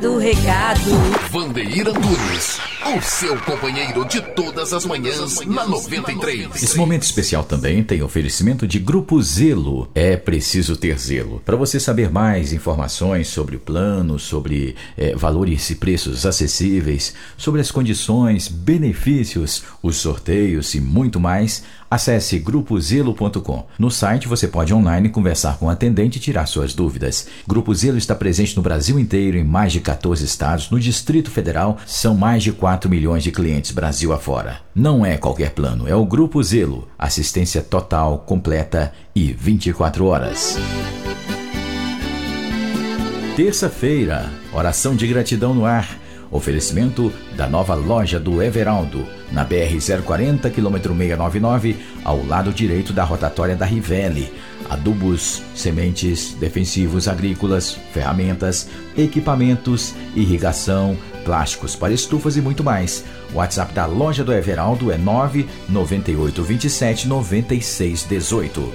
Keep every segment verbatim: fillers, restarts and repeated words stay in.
Do recado. Vandeir Antunes, o seu companheiro de todas as manhãs na noventa e três. Esse momento especial também tem oferecimento de Grupo Zelo. É preciso ter zelo. Para você saber mais informações sobre o plano, sobre é, valores e preços acessíveis, sobre as condições, benefícios, os sorteios e muito mais, acesse grupo zelo ponto com. No site você pode online conversar com o atendente e tirar suas dúvidas. Grupo Zelo está presente no Brasil inteiro, em mais de quatorze estados. No Distrito Federal são mais de quatro milhões de clientes Brasil afora. Não é qualquer plano, é o Grupo Zelo. Assistência total, completa e vinte e quatro horas. Terça-feira, oração de gratidão no ar. Oferecimento da nova loja do Everaldo, na B R zero quarenta, quilômetro seiscentos e noventa e nove, ao lado direito da rotatória da Rivelli. Adubos, sementes, defensivos agrícolas, ferramentas, equipamentos, irrigação, plásticos para estufas e muito mais. O WhatsApp da loja do Everaldo é nove nove oito dois sete nove seis um oito.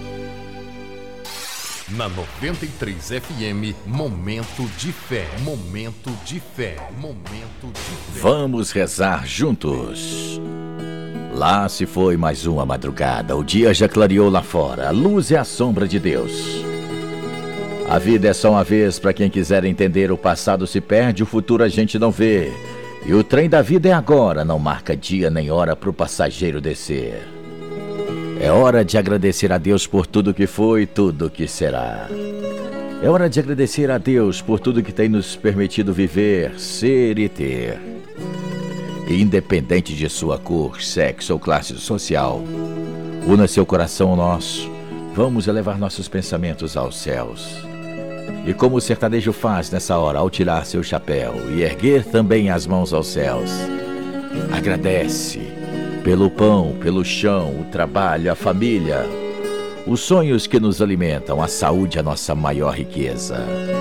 Na noventa e três F M, momento de fé, momento de fé, momento de fé. Vamos rezar juntos. Lá se foi mais uma madrugada, o dia já clareou lá fora, a luz é a sombra de Deus. A vida é só uma vez, para quem quiser entender, o passado se perde, o futuro a gente não vê. E o trem da vida é agora, não marca dia nem hora pro passageiro descer. É hora de agradecer a Deus por tudo que foi e tudo que será. É hora de agradecer a Deus por tudo que tem nos permitido viver, ser e ter. E independente de sua cor, sexo ou classe social, una seu coração ao nosso. Vamos elevar nossos pensamentos aos céus. E como o sertanejo faz nessa hora ao tirar seu chapéu e erguer também as mãos aos céus, agradece pelo pão, pelo chão, o trabalho, a família, os sonhos que nos alimentam, a saúde, a nossa maior riqueza.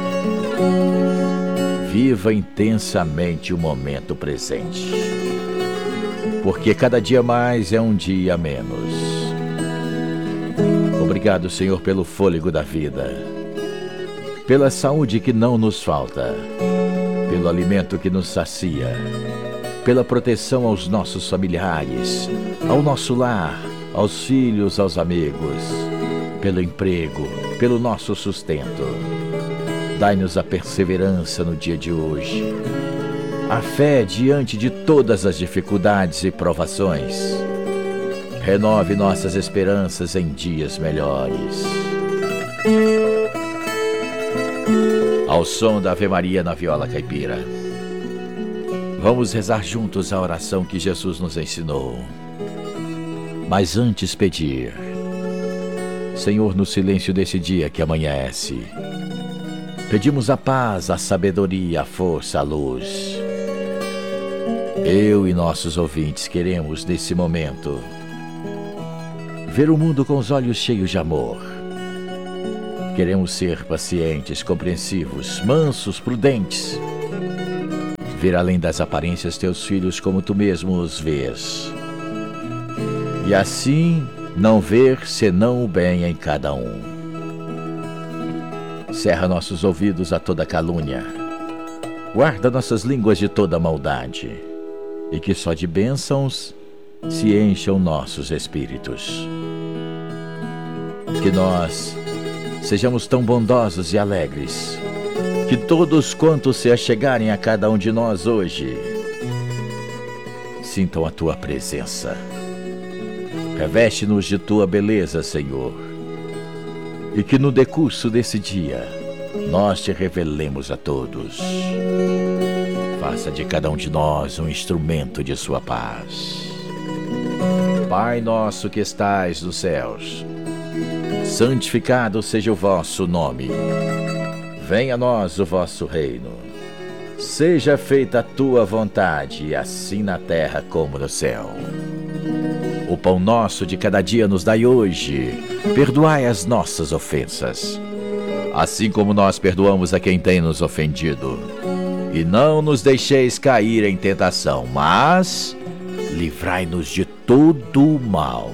Viva intensamente o momento presente, porque cada dia mais é um dia menos. Obrigado, Senhor, pelo fôlego da vida, pela saúde que não nos falta, pelo alimento que nos sacia, pela proteção aos nossos familiares, ao nosso lar, aos filhos, aos amigos, pelo emprego, pelo nosso sustento. Dai-nos a perseverança no dia de hoje, a fé diante de todas as dificuldades e provações. Renove nossas esperanças em dias melhores. Ao som da Ave Maria na viola caipira, vamos rezar juntos a oração que Jesus nos ensinou. Mas antes pedir, Senhor, no silêncio desse dia que amanhece, pedimos a paz, a sabedoria, a força, a luz. Eu e nossos ouvintes queremos, nesse momento, ver o mundo com os olhos cheios de amor. Queremos ser pacientes, compreensivos, mansos, prudentes. Ver além das aparências teus filhos como tu mesmo os vês. E assim não ver senão o bem em cada um. Cerra nossos ouvidos a toda calúnia. Guarda nossas línguas de toda maldade. E que só de bênçãos se encham nossos espíritos. Que nós sejamos tão bondosos e alegres, que todos quantos se achegarem a cada um de nós hoje sintam a tua presença. Reveste-nos de tua beleza, Senhor, e que no decurso desse dia nós te revelemos a todos. Faça de cada um de nós um instrumento de sua paz. Pai nosso que estais nos céus, santificado seja o vosso nome. Venha a nós o vosso reino. Seja feita a tua vontade, assim na terra como no céu. O pão nosso de cada dia nos dai hoje. Perdoai as nossas ofensas, assim como nós perdoamos a quem tem nos ofendido. E não nos deixeis cair em tentação, mas livrai-nos de todo o mal.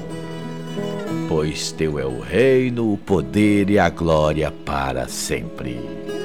Pois teu é o reino, o poder e a glória para sempre.